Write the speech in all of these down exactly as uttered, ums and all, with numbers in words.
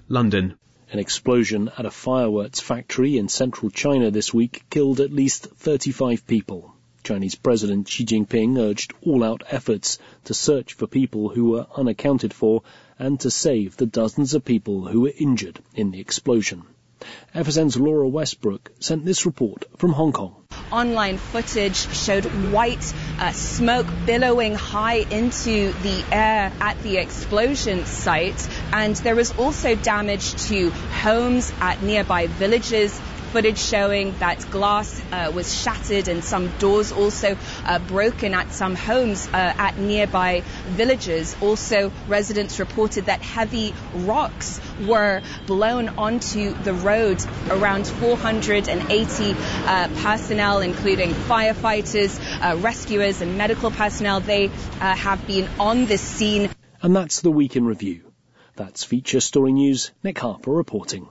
London. An explosion at a fireworks factory in central China this week killed at least thirty-five people. Chinese President Xi Jinping urged all-out efforts to search for people who were unaccounted for and to save the dozens of people who were injured in the explosion. F S N's Laura Westbrook sent this report from Hong Kong. Online footage showed white uh, smoke billowing high into the air at the explosion site, and there was also damage to homes at nearby villages. Footage showing that glass uh, was shattered and some doors also uh, broken at some homes uh, at nearby villages. Also, residents reported that heavy rocks were blown onto the road. Around four hundred eighty uh, personnel, including firefighters, uh, rescuers and medical personnel, they uh, have been on this scene. And that's the Week in Review. That's Feature Story News. Nick Harper reporting.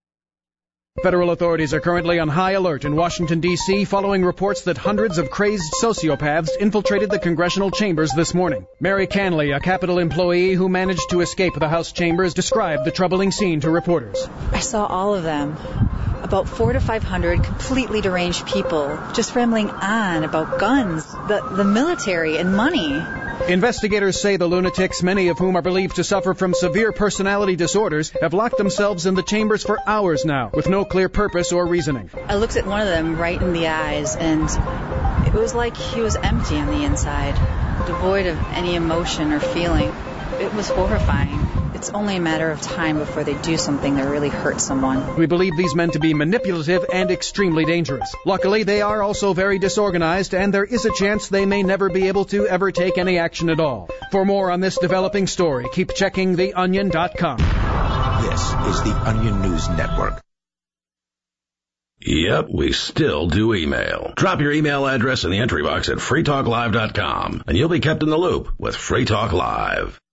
Federal authorities are currently on high alert in Washington, D C following reports that hundreds of crazed sociopaths infiltrated the congressional chambers this morning. Mary Canley, a Capitol employee who managed to escape the House chambers, described the troubling scene to reporters. I saw all of them. About four to five hundred completely deranged people just rambling on about guns, the, the military, and money. Investigators say the lunatics, many of whom are believed to suffer from severe personality disorders, have locked themselves in the chambers for hours now, with no clear purpose or reasoning. I looked at one of them right in the eyes, and it was like he was empty on the inside, devoid of any emotion or feeling. It was horrifying. It's only a matter of time before they do something that really hurts someone. We believe these men to be manipulative and extremely dangerous. Luckily, they are also very disorganized, and there is a chance they may never be able to ever take any action at all. For more on this developing story, keep checking the onion dot com. This is the Onion News Network. Yep, we still do email. Drop your email address in the entry box at free talk live dot com, and you'll be kept in the loop with Free Talk Live.